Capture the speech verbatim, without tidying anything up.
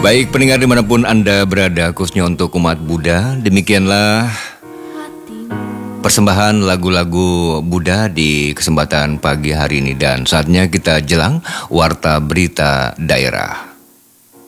Baik pendengar dimanapun Anda berada, khususnya untuk umat Buddha, demikianlah persembahan lagu-lagu Buddha di kesempatan pagi hari ini. Dan saatnya kita jelang warta berita daerah.